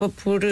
por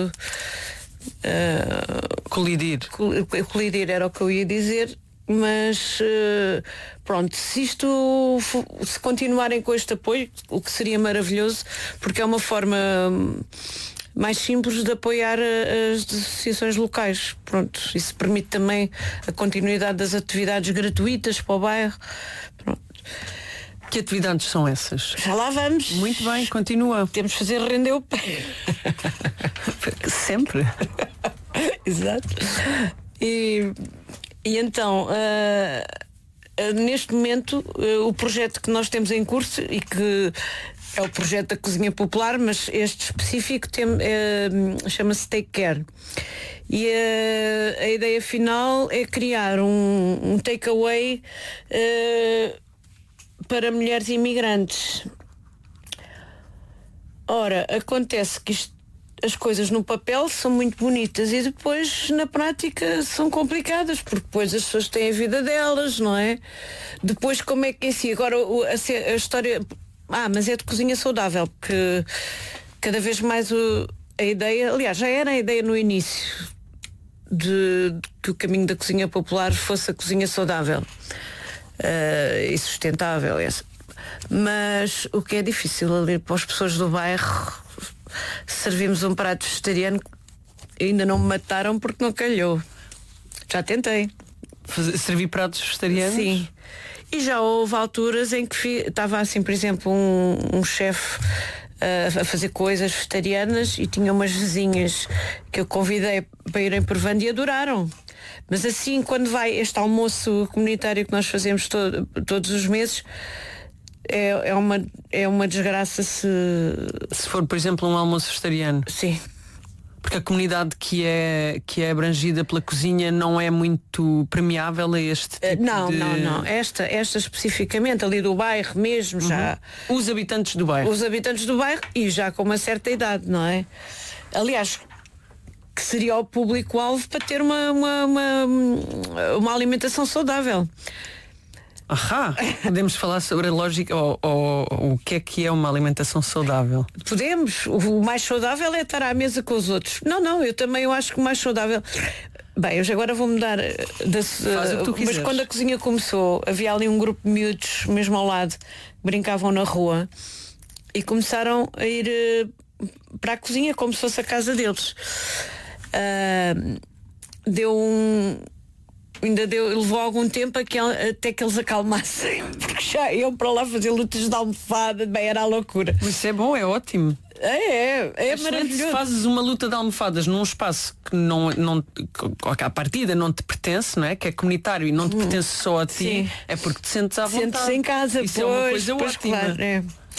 colidir, era o que eu ia dizer. Mas pronto, se continuarem com este apoio, o que seria maravilhoso, porque é uma forma mais simples de apoiar as associações locais. Pronto, isso permite também a continuidade das atividades gratuitas para o bairro. Pronto. Que atividades são essas? Já lá vamos. Muito bem, continua. Temos de fazer render o pé. Sempre. Exato. E então, neste momento, o projeto que nós temos em curso, e que é o projeto da Cozinha Popular, mas este específico chama-se Take Care. E a ideia final é criar um takeaway para mulheres imigrantes. Ora, acontece que as coisas no papel são muito bonitas e depois na prática são complicadas, porque depois as pessoas têm a vida delas, não é? Depois como é que é assim? Agora a história... mas é de cozinha saudável, porque cada vez mais a ideia, aliás, já era a ideia no início de que o caminho da cozinha popular fosse a cozinha saudável e sustentável. Mas o que é difícil ali para as pessoas do bairro, servimos um prato vegetariano, ainda não me mataram porque não calhou. Já tentei servir pratos vegetarianos? Sim. E já houve alturas em que estava assim, por exemplo, um chefe a fazer coisas vegetarianas e tinha umas vizinhas que eu convidei para irem provando e adoraram. Mas assim, quando vai este almoço comunitário que nós fazemos todos os meses, é uma desgraça se for, por exemplo, um almoço vegetariano. Sim. Porque a comunidade que é abrangida pela cozinha não é muito permeável a este tipo não. Esta especificamente, ali do bairro mesmo, já... Os habitantes do bairro. Os habitantes do bairro e já com uma certa idade, não é? Aliás, que seria o público-alvo para ter uma alimentação saudável. Podemos falar sobre a lógica ou o que é uma alimentação saudável? Podemos. O mais saudável é estar à mesa com os outros. Não, eu acho que o mais saudável... Bem, eu agora vou mudar mas quando a cozinha começou, havia ali um grupo de miúdos mesmo ao lado, brincavam na rua e começaram a ir para a cozinha como se fosse a casa deles. Levou algum tempo até que eles acalmassem, porque já iam para lá fazer lutas de almofada, bem, era a loucura. Mas isso é bom, é ótimo. É maravilhoso. Se fazes uma luta de almofadas num espaço que não à partida não te pertence, não é? Que é comunitário e não te pertence só a ti, sim. É porque te sentes à vontade. Sentes em casa, isso é uma coisa ótima. Claro, é.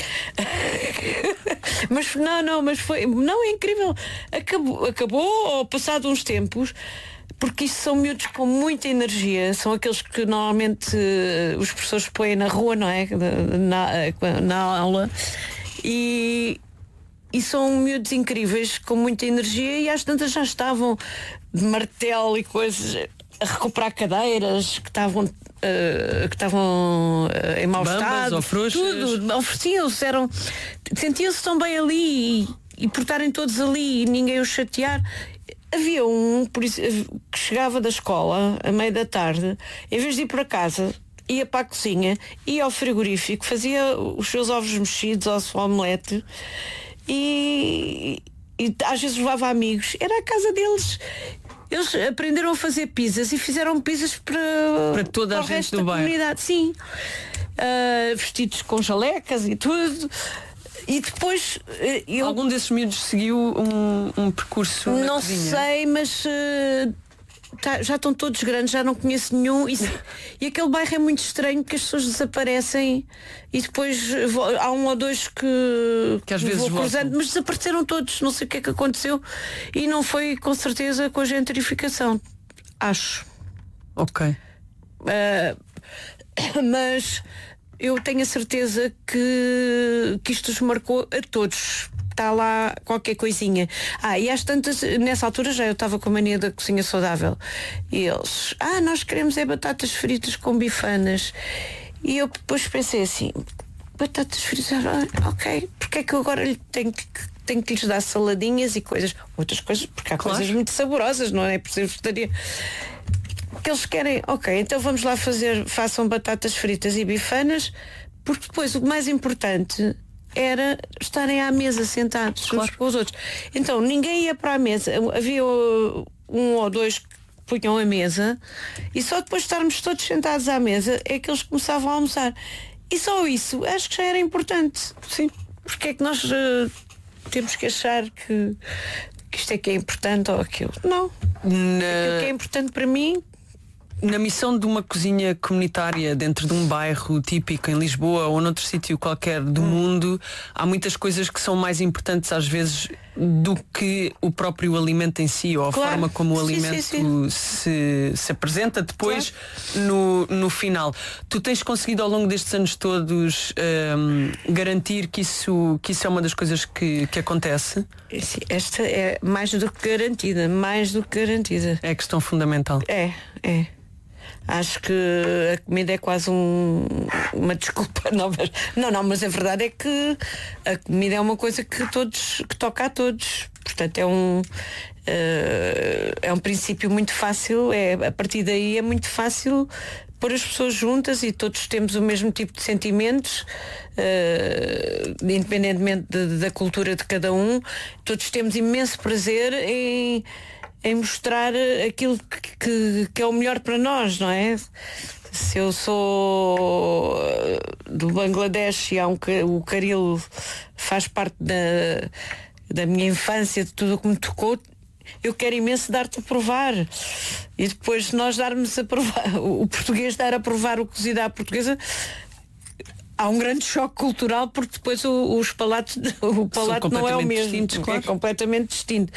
Mas é incrível. Acabou ao passado uns tempos. Porque isso são miúdos com muita energia. São aqueles que normalmente os professores põem na rua, não é? Na aula. E são miúdos incríveis, com muita energia. E às tantas já estavam de martelo e coisas a recuperar cadeiras que estavam em mau estado. Tudo. Ofereciam-se, sentiam-se tão bem ali e por estarem todos ali e ninguém os chatear. Havia que chegava da escola à meia da tarde, em vez de ir para casa, ia para a cozinha, ia ao frigorífico, fazia os seus ovos mexidos ou a sua omelete e às vezes levava amigos. Era a casa deles. Eles aprenderam a fazer pizzas e fizeram pizzas para toda a gente do bairro. Comunidade. Sim. Vestidos com jalecas e tudo. E depois algum desses miúdos seguiu um percurso na cozinha? Não sei, mas já estão todos grandes, já não conheço nenhum. E aquele bairro é muito estranho, porque as pessoas desaparecem e depois há um ou dois que às vezes vou cruzando, mas desapareceram todos, não sei o que é que aconteceu. E não foi com certeza com a gentrificação, acho. Ok. Mas eu tenho a certeza que isto os marcou a todos. Está lá qualquer coisinha. E às tantas, nessa altura já eu estava com a mania da cozinha saudável. E eles, nós queremos batatas fritas com bifanas. E eu depois pensei assim, batatas fritas, ok, porque é que eu agora lhe tenho que tenho que lhes dar saladinhas e outras coisas, porque há coisas muito saborosas, não é? Por exemplo, estaria que eles querem, ok, então vamos lá façam batatas fritas e bifanas, porque depois o mais importante era estarem à mesa sentados uns com os outros. Então ninguém ia para a mesa, havia um ou dois que punham a mesa e só depois de estarmos todos sentados à mesa é que eles começavam a almoçar. E só isso acho que já era importante. Sim. Porque é que nós temos que achar que isto é que é importante ou aquilo? Não. Aquilo que é importante para mim. Na missão de uma cozinha comunitária dentro de um bairro típico em Lisboa ou noutro sítio qualquer do mundo, há muitas coisas que são mais importantes às vezes do que o próprio alimento em si, ou a forma como o alimento se apresenta depois no final. Tu tens conseguido ao longo destes anos todos garantir que isso é uma das coisas que acontece? Sim, esta é mais do que garantida. É a questão fundamental. É. Acho que a comida é quase uma desculpa. Mas a verdade é que a comida é uma coisa que toca a todos. Portanto, é um princípio muito fácil. A partir daí é muito fácil pôr as pessoas juntas e todos temos o mesmo tipo de sentimentos, independentemente da cultura de cada um. Todos temos imenso prazer em mostrar aquilo que é o melhor para nós, não é? Se eu sou do Bangladesh e o caril faz parte da minha infância, de tudo o que me tocou, eu quero imenso dar-te a provar. E depois nós darmos a provar, o português dar a provar o cozido à portuguesa, há um grande choque cultural, porque depois o palato não é o mesmo, claro. É completamente distinto.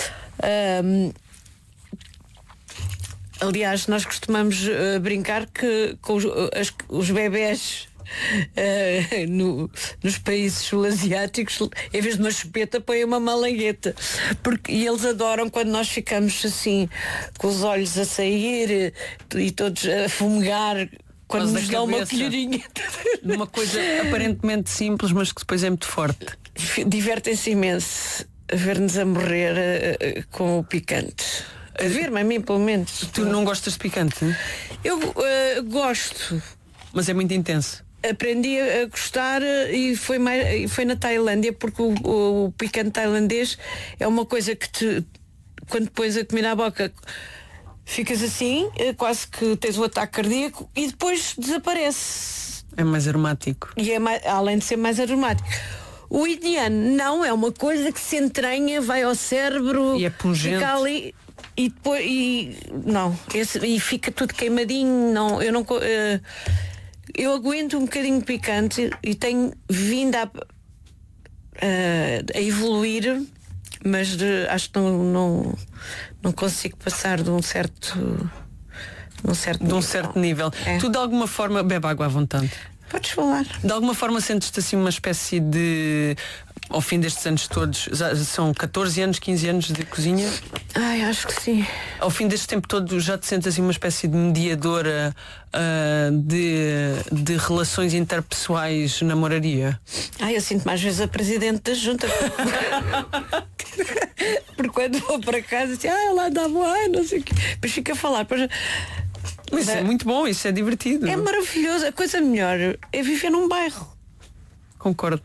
Aliás, nós costumamos brincar que com os bebés nos países sul-asiáticos, em vez de uma chupeta, põem uma malangueta, e eles adoram quando nós ficamos assim com os olhos a sair e todos a fumegar quando nos dão uma colherinha de uma coisa aparentemente simples, mas que depois é muito forte. Divertem-se imenso a ver-nos a morrer com o picante. A ver-me, a mim pelo menos. Tu não gostas de picante? Eu gosto. Mas é muito intenso. Aprendi a gostar e foi na Tailândia, porque o picante tailandês é uma coisa que quando pões a comida à boca, ficas assim, quase que tens o ataque cardíaco e depois desaparece. É mais aromático. E além de ser mais aromático. O indiano não, é uma coisa que se entranha, vai ao cérebro e é pungente. Fica ali. E depois e fica tudo queimadinho. Eu aguento um bocadinho picante e tenho vindo a evoluir, mas acho que não consigo passar de um certo nível. É. Tu de alguma forma bebe água à vontade. Podes falar. De alguma forma sentes-te assim uma espécie de, ao fim destes anos todos, são 14 anos, 15 anos de cozinha? Ai, acho que sim. Ao fim deste tempo todo já te sentes assim uma espécie de mediadora de relações interpessoais na moraria? Eu sinto-me às vezes a presidente da junta. Porque quando vou para casa assim, lá dá boa, não sei o quê. Depois fico a falar. Mas é muito bom, isso é divertido. É maravilhoso. A coisa melhor é viver num bairro. Concordo.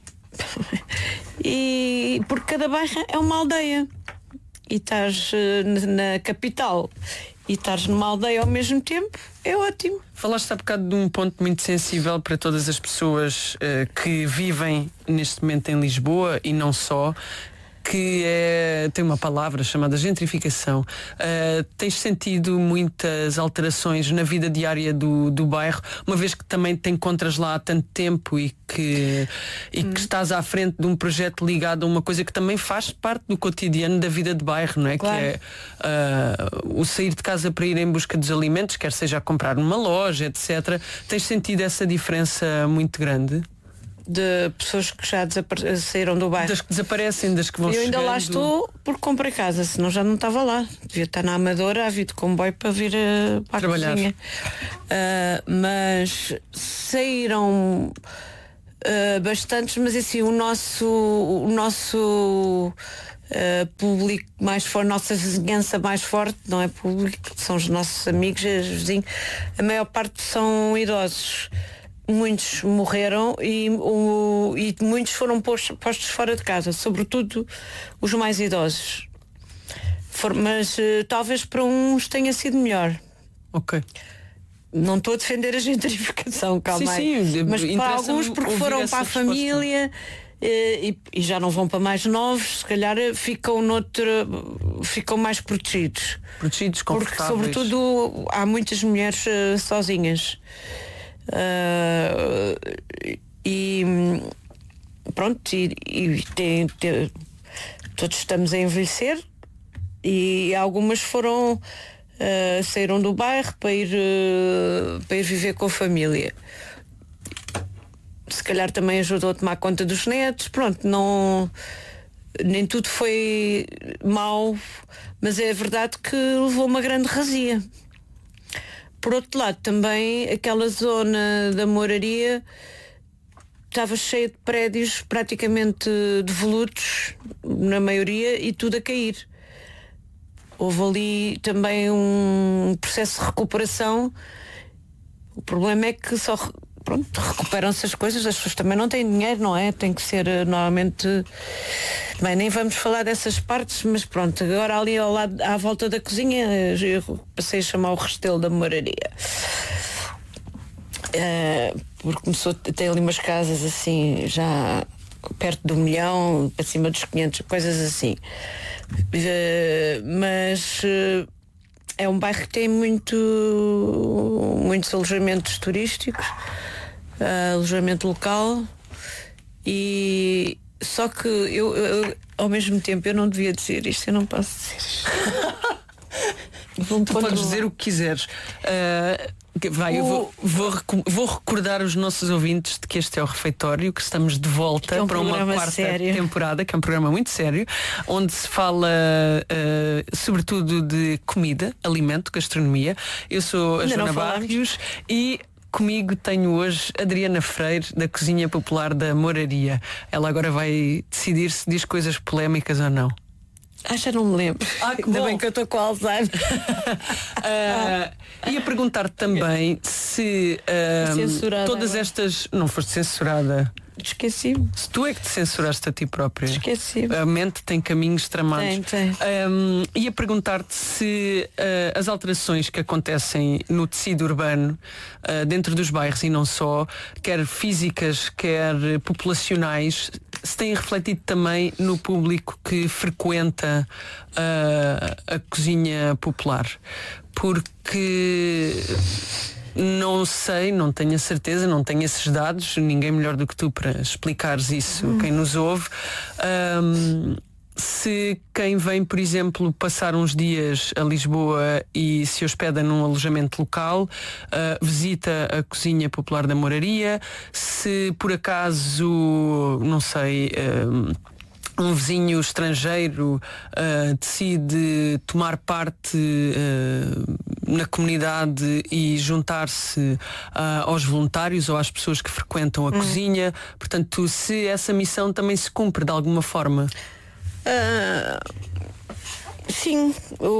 E porque cada bairro é uma aldeia. E estás na capital e estás numa aldeia ao mesmo tempo, é ótimo. Falaste há bocado de um ponto muito sensível para todas as pessoas que vivem neste momento em Lisboa e não só, que tem uma palavra chamada gentrificação. Tens sentido muitas alterações na vida diária do bairro, uma vez que também te encontras lá há tanto tempo e que estás à frente de um projeto ligado a uma coisa que também faz parte do cotidiano da vida de bairro, não é? Claro. Que é o sair de casa para ir em busca dos alimentos, quer seja a comprar numa loja, etc. Tens sentido essa diferença muito grande? De pessoas que já saíram do bairro. Das que desaparecem, das que vão chegando. Eu ainda lá estou porque comprei casa, senão já não estava lá. Devia estar na Amadora a vir de comboio para vir para a trabalhar. Cozinha. Mas saíram bastantes, mas assim, o nosso público mais forte, nossa vizinhança mais forte, não é público, são os nossos amigos, os vizinhos, a maior parte são idosos. Muitos morreram e muitos foram postos fora de casa, sobretudo os mais idosos. Mas talvez para uns tenha sido melhor. Ok. Não estou a defender a gentrificação, calma aí. Sim, mas para alguns porque foram para a família e já não vão para mais novos, se calhar ficam mais protegidos. Protegidos, confortáveis. Porque sobretudo há muitas mulheres sozinhas. E pronto, todos estamos a envelhecer e algumas saíram do bairro para ir viver com a família. Se calhar também ajudou a tomar conta dos netos. Pronto, nem tudo foi mau, mas é verdade que levou uma grande razia. Por outro lado, também aquela zona da Moraria estava cheia de prédios praticamente devolutos, na maioria, e tudo a cair. Houve ali também um processo de recuperação. O problema é que recuperam-se as coisas, as pessoas também não têm dinheiro, não é? Tem que ser normalmente... Bem, nem vamos falar dessas partes, mas pronto, agora ali ao lado, à volta da cozinha, eu passei a chamar o Restelo da Moraria. Porque tem ali umas casas assim, já perto do 1 milhão, para cima dos 500, coisas assim. Mas é um bairro que tem muitos alojamentos turísticos, alojamento local, e só que eu ao mesmo tempo eu não devia dizer isto, eu não posso dizer isto. Tu podes dizer o que quiseres. Eu vou recordar os nossos ouvintes de que este é o Refeitório, que estamos de volta para uma quarta temporada, que é um programa muito sério, onde se fala sobretudo de comida, alimento, gastronomia. Eu sou a Joana Barrios e comigo tenho hoje Adriana Freire, da Cozinha Popular da Moraria. Ela agora vai decidir se diz coisas polémicas ou não. Já não me lembro. Ainda bem que eu estou com Alzheimer. Ia perguntar também se todas estas... Não foste censurada. Esqueci-me. Se tu é que te censuraste a ti própria. Esqueci-me. A mente tem caminhos tramados. Tem. Ia perguntar-te se as alterações que acontecem no tecido urbano, dentro dos bairros e não só, quer físicas, quer populacionais, se têm refletido também no público que frequenta a cozinha popular. Porque... não sei, não tenho a certeza, não tenho esses dados, ninguém melhor do que tu para explicares isso, quem nos ouve. Se quem vem, por exemplo, passar uns dias a Lisboa e se hospeda num alojamento local, visita a Cozinha Popular da Moraria, se por acaso, não sei... um vizinho estrangeiro decide tomar parte na comunidade e juntar-se aos voluntários ou às pessoas que frequentam a cozinha. Portanto, se essa missão também se cumpre de alguma forma. Sim.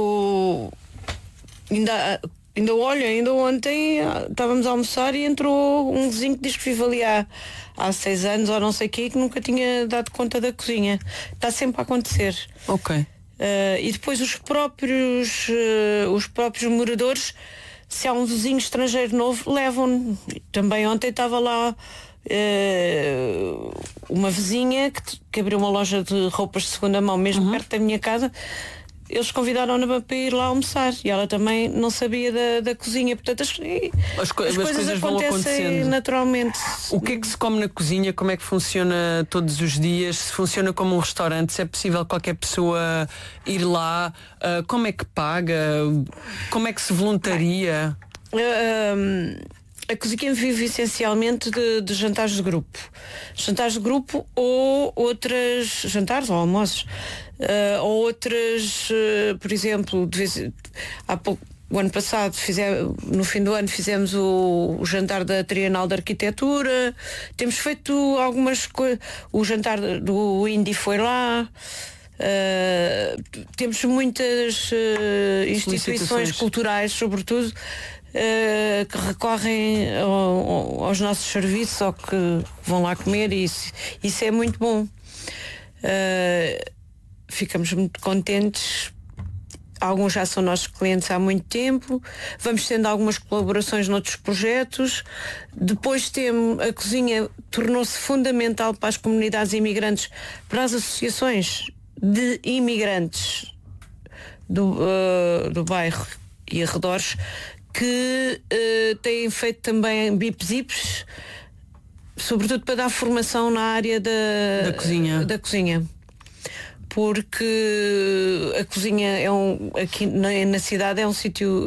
Ainda ontem estávamos a almoçar e entrou um vizinho que diz que vive ali há 6 anos ou não sei o quê, que nunca tinha dado conta da cozinha. Está sempre a acontecer. Ok. E depois os próprios moradores, se há um vizinho estrangeiro novo, levam-no. Também ontem estava lá uma vizinha que abriu uma loja de roupas de segunda mão mesmo perto da minha casa. Eles convidaram-na para ir lá almoçar e ela também não sabia da cozinha. Portanto, as coisas vão acontecendo naturalmente. O que é que se come na cozinha? Como é que funciona todos os dias? Se funciona como um restaurante? Se é possível qualquer pessoa ir lá? Como é que paga? Como é que se voluntaria? A cozinha vive essencialmente de jantares de grupo. Jantares de grupo ou outras... jantares ou almoços. Ou outras, por exemplo, há pouco, o ano passado no fim do ano fizemos o jantar da Trienal de Arquitetura, temos feito algumas coisas, o jantar do Indy foi lá. Temos muitas instituições culturais, sobretudo, que recorrem aos nossos serviços ou que vão lá comer, e isso é muito bom. Ficamos muito contentes. Alguns já são nossos clientes há muito tempo. Vamos tendo algumas colaborações noutros projetos. Depois a cozinha tornou-se fundamental para as comunidades imigrantes, para as associações de imigrantes do bairro e arredores, que têm feito também bips, sobretudo para dar formação na área da cozinha. Porque a cozinha aqui na cidade é um sítio,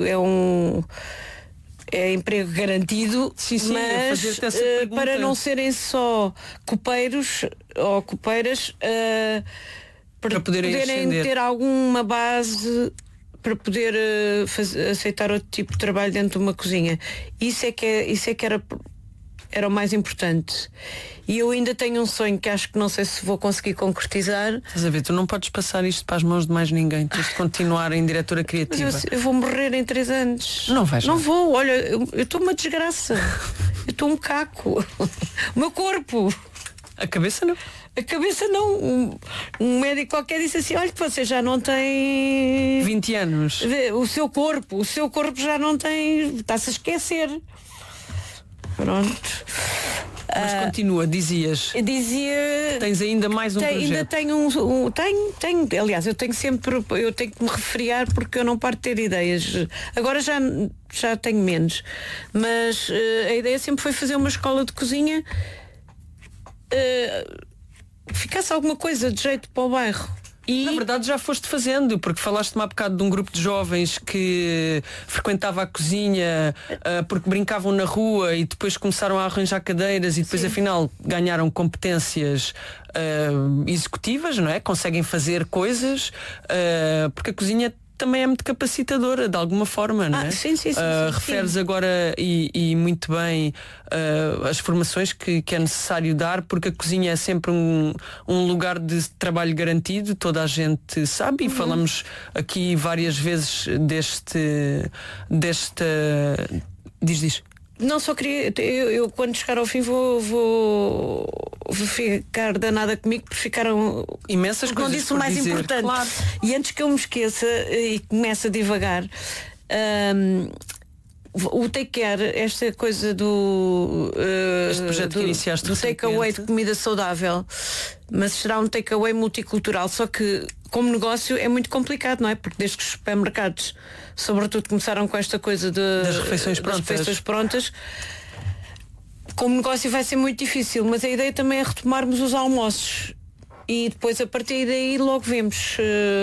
é emprego garantido, sim, mas para não serem só copeiros ou copeiras, para poderem ter alguma base para poder aceitar outro tipo de trabalho dentro de uma cozinha. Isso é que era o mais importante. E eu ainda tenho um sonho que acho que não sei se vou conseguir concretizar. Estás a ver, tu não podes passar isto para as mãos de mais ninguém. Tens de continuar em diretora criativa. Mas eu vou morrer em 3 anos. Não vais. Não vou, olha, eu estou uma desgraça. Eu estou um caco. O meu corpo. A cabeça não. A cabeça não. Um médico qualquer disse assim: olha, que você já não tem 20 anos. O seu corpo já não tem. Está-se a esquecer. Pronto. Mas continua, dizias. Dizia. Tens ainda mais um projeto. Ainda tenho tenho. Aliás, eu tenho que me refriar, porque eu não paro de ter ideias. Agora já tenho menos. Mas a ideia sempre foi fazer uma escola de cozinha. Ficasse alguma coisa de jeito para o bairro. E na verdade já foste fazendo, porque falaste-me há bocado de um grupo de jovens que frequentava a cozinha porque brincavam na rua e depois começaram a arranjar cadeiras e depois Sim. afinal ganharam competências executivas, não é? Conseguem fazer coisas, porque a cozinha também é muito capacitadora de alguma forma, não é? Sim. Referes agora e muito bem as formações que é necessário dar, porque a cozinha é sempre um lugar de trabalho garantido, toda a gente sabe, e falamos aqui várias vezes desta. Diz. Não, só queria. Eu quando chegar ao fim vou ficar danada comigo, porque ficaram imensas coisas. Não disse o mais importante. Claro. E antes que eu me esqueça e comece a divagar, o take care, esta coisa este projeto que iniciaste do takeaway de comida saudável, mas será um takeaway multicultural, só que como negócio é muito complicado, não é? Porque desde que os supermercados, sobretudo, começaram com esta coisa das refeições prontas, como negócio vai ser muito difícil, mas a ideia também é retomarmos os almoços e depois a partir daí logo vemos.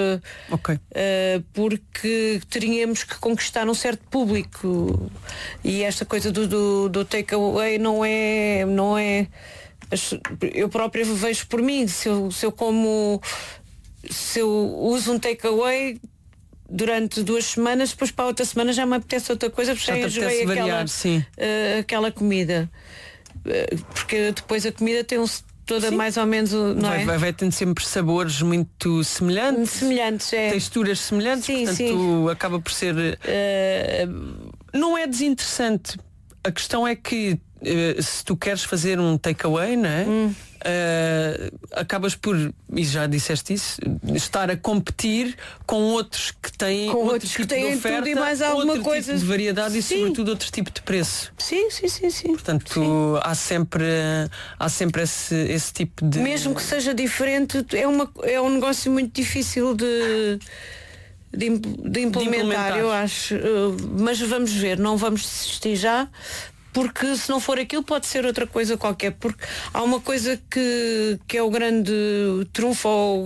Porque teríamos que conquistar um certo público, e esta coisa do takeaway não é. Eu própria vejo por mim, se eu uso um takeaway durante 2 semanas, depois para a outra semana já me apetece outra coisa, porque já enjoei aquela comida, porque depois a comida tem toda Sim. mais ou menos, não é? Vai tendo sempre sabores muito semelhantes, texturas semelhantes, portanto acaba por ser não é desinteressante. A questão é que se tu queres fazer um takeaway, não é? Acabas por, e já disseste isso, estar a competir com outros que têm outro tipo de oferta, tudo e mais alguma outro coisa tipo de variedade e Sim. sobretudo outro tipo de preço. Sim. Portanto, há sempre esse tipo de... Mesmo que seja diferente, é um negócio muito difícil de implementar, eu acho. Mas vamos ver, não vamos desistir já, porque se não for aquilo pode ser outra coisa qualquer, porque há uma coisa que é o grande trunfo, ou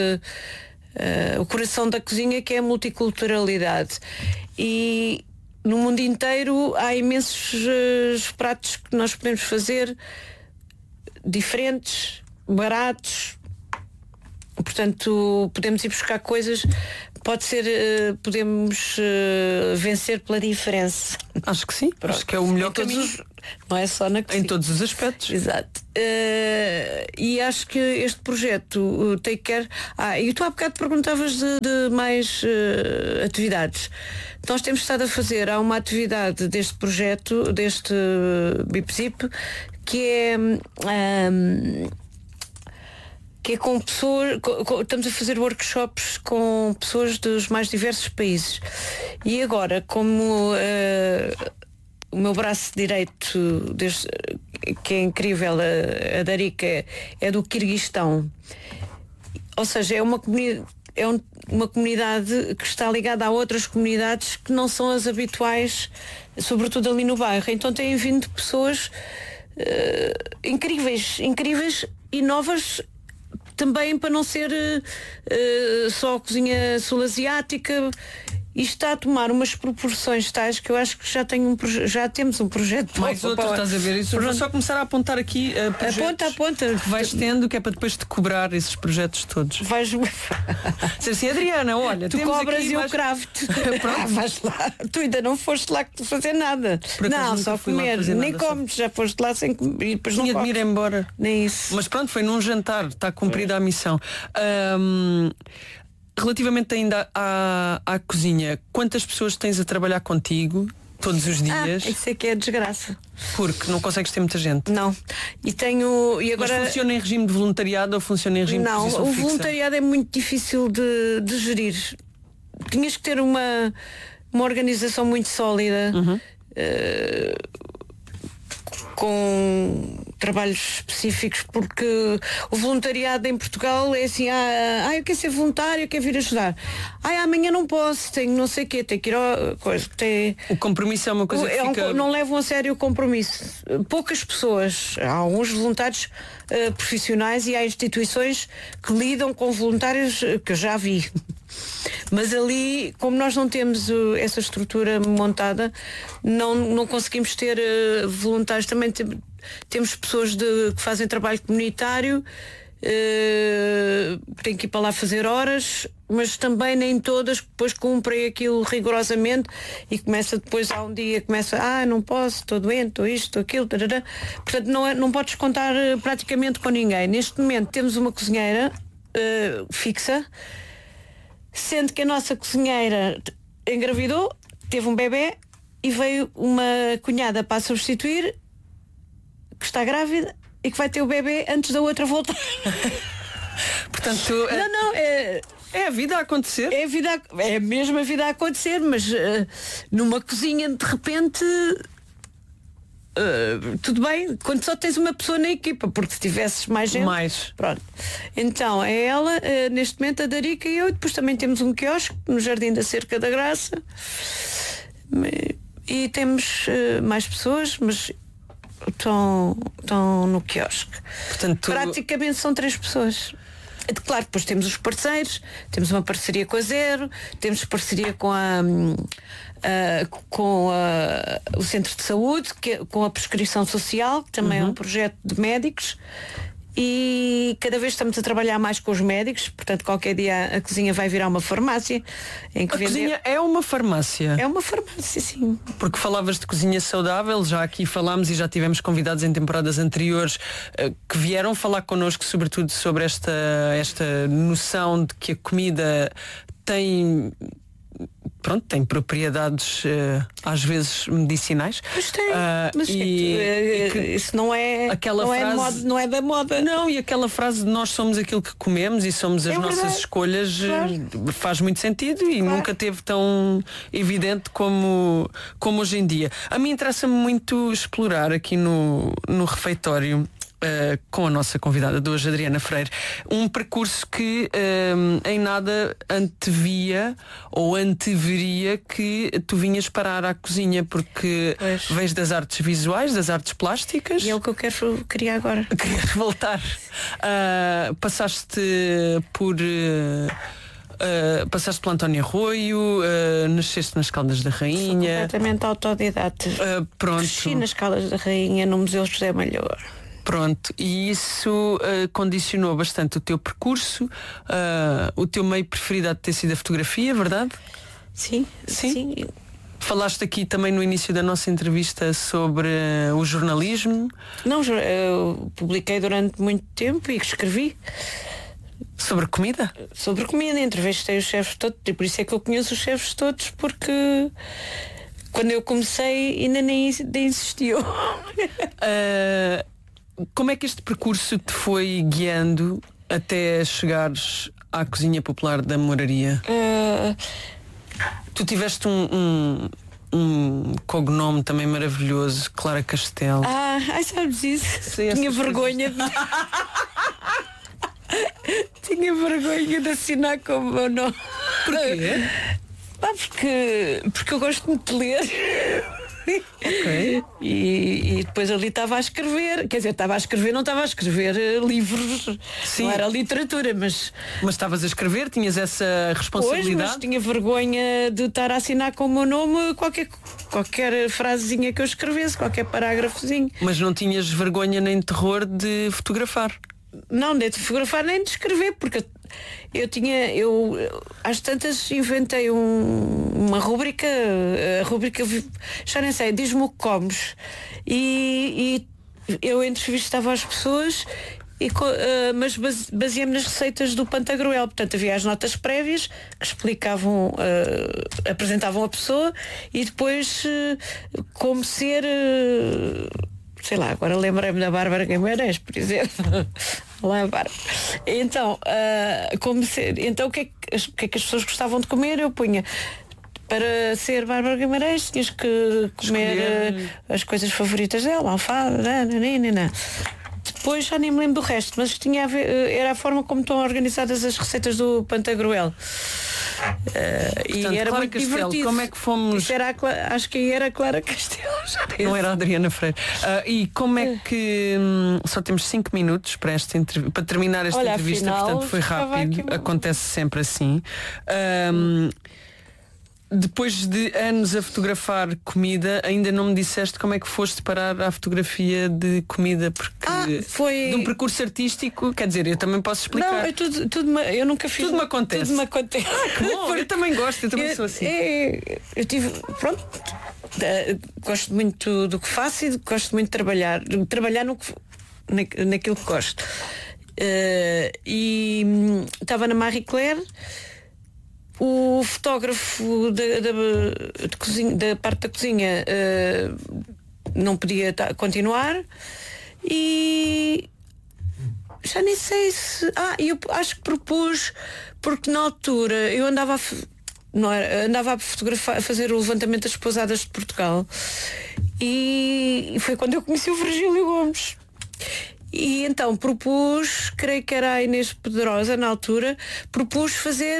o coração da cozinha, que é a multiculturalidade, e no mundo inteiro há imensos pratos que nós podemos fazer, diferentes, baratos, portanto, podemos ir buscar coisas, pode ser, podemos vencer pela diferença. Acho que sim. Acho que é o melhor caminho. Não é só na cozinha. Em todos os aspectos. Exato. E acho que este projeto, o Take Care. E tu há bocado perguntavas de mais atividades. Nós temos estado a fazer, há uma atividade deste projeto, deste BIP-Zip, que é com pessoas, estamos a fazer workshops com pessoas dos mais diversos países. E agora, como o meu braço direito, que é incrível, a Darika, é do Quirguistão, ou seja, é uma comunidade que está ligada a outras comunidades que não são as habituais, sobretudo ali no bairro. Então têm vindo pessoas incríveis e novas também, para não ser só a cozinha sul-asiática. Isto está a tomar umas proporções tais que eu acho que já temos um projeto. Mais outro, estás a ver isso? Vou só começar a apontar aqui projetos aponta. Que vais tendo, que é para depois te cobrar esses projetos todos. Vais dizer assim, Adriana, olha, tu cobras e eu cravo-te. Vais lá. Tu ainda não foste lá fazer nada. Não, só comer. Nem comes, já foste lá sem comer e depois tinha não de ir embora. Nem isso. Mas pronto, foi num jantar, está cumprida a missão. Relativamente ainda à cozinha, quantas pessoas tens a trabalhar contigo todos os dias? Isso é que é desgraça. Porque não consegues ter muita gente. Não. E agora... Mas funciona em regime de voluntariado ou funciona em regime de posição fixa? Não, o voluntariado é muito difícil de gerir. Tinhas que ter uma organização muito sólida, com trabalhos específicos, porque o voluntariado em Portugal é assim, eu quero ser voluntário, eu quero vir ajudar. Amanhã não posso, tenho não sei o quê, tenho que ir ao coisa. O compromisso é uma coisa que fica... Não levam a sério o compromisso. Poucas pessoas, há alguns voluntários profissionais e há instituições que lidam com voluntários que eu já vi. Mas ali, como nós não temos essa estrutura montada, não conseguimos ter voluntários. Também temos pessoas que fazem trabalho comunitário, têm que ir para lá fazer horas, mas também nem todas depois cumprem aquilo rigorosamente e depois há um dia não posso, estou doente, estou isto, estou aquilo, tarará. Portanto não podes contar praticamente com ninguém. Neste momento temos uma cozinheira fixa, sendo que a nossa cozinheira engravidou, teve um bebê e veio uma cunhada para substituir, que está grávida e que vai ter o bebê antes da outra voltar. Portanto, é a vida a acontecer. É mesmo a vida a acontecer, mas numa cozinha de repente tudo bem, quando só tens uma pessoa na equipa, porque se tivesses mais gente, pronto. Então é ela, neste momento a Darika e eu. Depois também temos um quiosque no Jardim da Cerca da Graça e temos mais pessoas, mas estão no quiosque. Portanto, praticamente são 3 pessoas. Claro, depois temos os parceiros, temos uma parceria com a Zero, temos parceria com o Centro de Saúde, com a Prescrição Social, que também é um projeto de médicos, e cada vez estamos a trabalhar mais com os médicos. Portanto, qualquer dia a cozinha vai virar uma farmácia em que a cozinha é uma farmácia. É uma farmácia, sim. Porque falavas de cozinha saudável, já aqui falámos e já tivemos convidados em temporadas anteriores que vieram falar connosco sobretudo sobre esta noção de que a comida tem propriedades às vezes medicinais. Mas tem, mas isso não é aquela frase, não é da moda. Não, e aquela frase de nós somos aquilo que comemos e somos as nossas escolhas, faz muito sentido e nunca teve tão evidente como hoje em dia. A mim interessa-me muito explorar aqui no refeitório, com a nossa convidada de hoje, Adriana Freire, um percurso que em nada antevia ou anteveria que tu vinhas parar à cozinha, porque vens das artes visuais, das artes plásticas. E é o que eu queria agora. Queres voltar. Passaste pelo António Arroio, nasceste nas Caldas da Rainha. Sou completamente autodidata. Pronto. Cresci nas Caldas da Rainha, no Museu José Malhoa. Pronto, e isso condicionou bastante o teu percurso, o teu meio preferido há de ter sido a fotografia, verdade? Sim, sim. Falaste aqui também no início da nossa entrevista sobre o jornalismo. Não, eu publiquei durante muito tempo e escrevi. Sobre comida? Sobre comida, entrevistei os chefes todos, e por isso é que eu conheço os chefes todos, porque quando eu comecei ainda nem existiam. Como é que este percurso te foi guiando até chegares à cozinha popular da Moraria? Tu tiveste um cognome também maravilhoso, Clara Castelo. Sabes isso? Tinha vergonha de... Tinha vergonha de assinar como o meu nome. Porquê? Porque eu gosto muito de ler. Okay. E depois ali estava a escrever. Quer dizer, não estava a escrever livros. Sim. Não era literatura, mas estavas a escrever, tinhas essa responsabilidade. Pois, mas tinha vergonha de estar a assinar com o meu nome qualquer frasezinha que eu escrevesse, qualquer parágrafozinho. Mas não tinhas vergonha nem terror de fotografar? Não, nem de fotografar nem de escrever, porque eu às tantas inventei uma rúbrica, a rúbrica, já nem sei, diz-me o que comes, e eu entrevistava as pessoas, mas baseei-me nas receitas do Pantagruel. Portanto, havia as notas prévias que explicavam, apresentavam a pessoa, e depois como ser... sei lá, agora lembrei-me da Bárbara Guimarães, por exemplo. Olá, Bárbara. Então, o que é que as pessoas gostavam de comer? Eu punha, para ser Bárbara Guimarães, tinhas que comer as coisas favoritas dela, alfada, depois já nem me lembro do resto, mas tinha a ver, era a forma como estão organizadas as receitas do Pantagruel. Portanto, e era Clara muito Castelo, divertido. como é que fomos? Acho que era a Clara Castelo. Não era a Adriana Freire. E como é que só temos 5 minutos para esta para terminar esta entrevista, afinal, portanto foi rápido, acontece sempre assim. Depois de anos a fotografar comida, ainda não me disseste como é que foste parar à fotografia de comida, porque foi de um percurso artístico, quer dizer, eu também posso explicar. Não, eu nunca fiz. Tudo me acontece. Tudo me acontece. Bom, eu também gosto, eu também sou assim. Eu tive, pronto, gosto muito do que faço e gosto muito de trabalhar naquilo que gosto. E estava na Marie Claire. O fotógrafo de cozinha, da parte da cozinha, não podia continuar, e já nem sei se... eu acho que propus, porque na altura eu andava a fotografar, a fazer o levantamento das pousadas de Portugal, e foi quando eu conheci o Virgílio Gomes. E então propus, creio que era a Inês Pedrosa na altura, propus fazer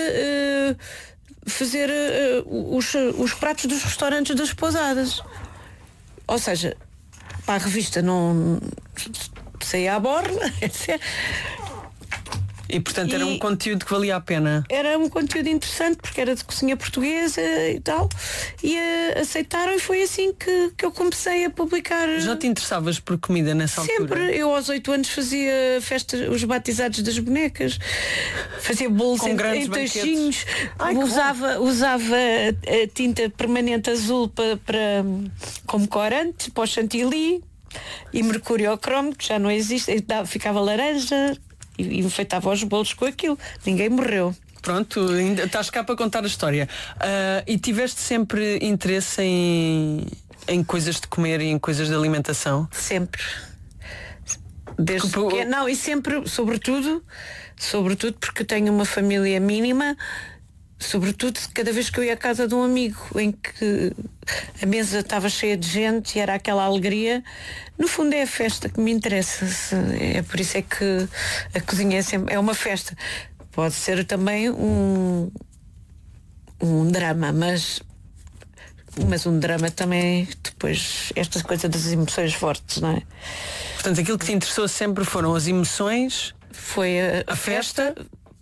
os pratos dos restaurantes das pousadas. Ou seja, para a revista não saía à borla, etc. E portanto era um conteúdo que valia a pena. Era um conteúdo interessante, porque era de cozinha portuguesa e tal, e aceitaram, e foi assim que eu comecei a publicar. Já te interessavas por comida nessa altura? Sempre. Eu aos 8 anos fazia festas, os batizados das bonecas, fazia bolos em tachinhos, usava a tinta permanente azul como corante para o chantilly, e mercuriocromo, que já não existe, ficava laranja, e enfeitava os bolos com aquilo. Ninguém morreu. Pronto, ainda estás cá para contar a história. E tiveste sempre interesse em coisas de comer e em coisas de alimentação? Sempre. Desde que, não, e sempre, sobretudo porque tenho uma família mínima, sobretudo cada vez que eu ia à casa de um amigo em que a mesa estava cheia de gente e era aquela alegria. No fundo é a festa que me interessa. É por isso é que a cozinha é uma festa. Pode ser também um drama, mas um drama também, depois, esta coisa das emoções fortes, não é? Portanto, aquilo que te interessou sempre foram as emoções, foi a festa,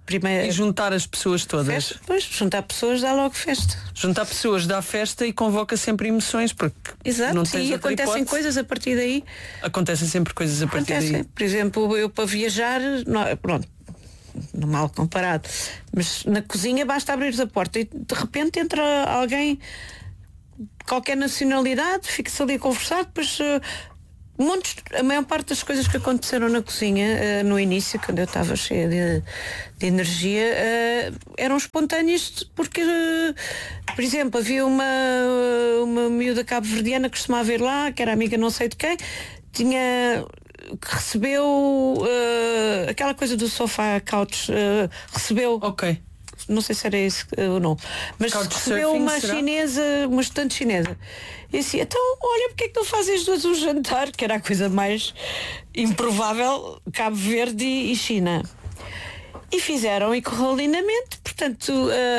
primeira E juntar as pessoas todas. festa, pois, juntar pessoas dá logo festa. Juntar pessoas dá festa e convoca sempre emoções, porque Exato, não tens e outra acontecem hipótese. coisas a partir daí. Acontecem sempre coisas a partir daí. Por exemplo, eu para viajar, pronto, não mal comparado, mas na cozinha basta abrir a porta e de repente entra alguém de qualquer nacionalidade, fica-se ali a conversar, depois a maior parte das coisas que aconteceram na cozinha no início, quando eu estava cheia de energia, eram espontâneas, porque por exemplo, havia uma miúda cabo-verdiana que costumava ir lá, que era amiga não sei de quem, que recebeu aquela coisa do sofá couch, recebeu, Ok. não sei se era esse ou não, mas recebeu uma chinesa, uma estudante chinesa, e assim, então olha, porque é que não fazem as duas um jantar, que era a coisa mais improvável, Cabo Verde e China, e fizeram e correu lindamente. Portanto,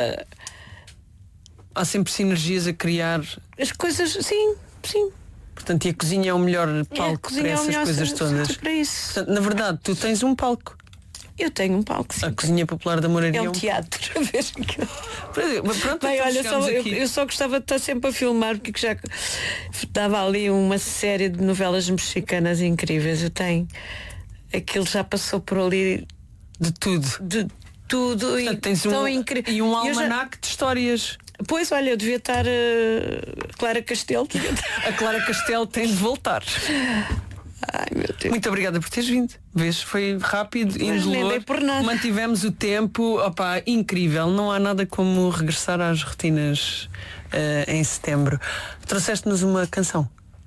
há sempre sinergias a criar. as coisas, sim. Portanto, e a cozinha é o melhor palco para essas coisas todas. Para isso. Portanto, na verdade, tu tens um palco. Eu tenho um palco, sim. A Cozinha Popular da Moraria. É um teatro. Pronto, bem, olha, eu só gostava de estar sempre a filmar, porque já estava ali uma série de novelas mexicanas incríveis. Eu tenho. Aquilo já passou por ali de tudo. De tudo. Portanto, E tens tão incrível. E um almanaque de histórias. Pois, olha, eu devia estar Clara Castelo. A Clara Castelo tem de voltar. Ai, meu Deus. Muito obrigada por teres vindo. Vês, foi rápido, indolor. Por nada. Mantivemos o tempo. Opa, incrível. Não há nada como regressar às rotinas em setembro. Trouxeste-nos uma canção.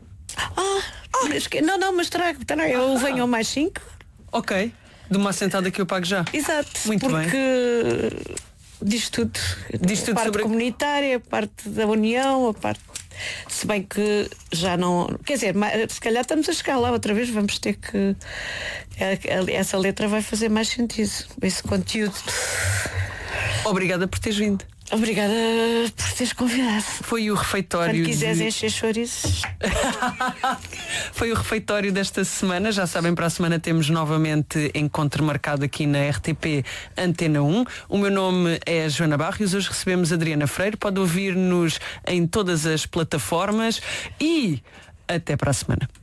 Mas trago. Eu venho ao mais 5. Ok. De uma assentada que eu pago já. Exato. Muito porque bem. Diz tudo. Diz tudo a parte sobre comunitária, a parte da união, a parte. Se bem que já não. Quer dizer, se calhar estamos a chegar lá outra vez, vamos ter que. Essa letra vai fazer mais sentido. Esse conteúdo. Obrigada por teres vindo. Obrigada por teres convidado. Foi o refeitório. Quando quiseres encher chouriços. Foi o refeitório desta semana. Já sabem, para a semana temos novamente encontro marcado aqui na RTP Antena 1. O meu nome é Joana Barrios. Hoje recebemos Adriana Freire. Pode ouvir-nos em todas as plataformas. E até para a semana.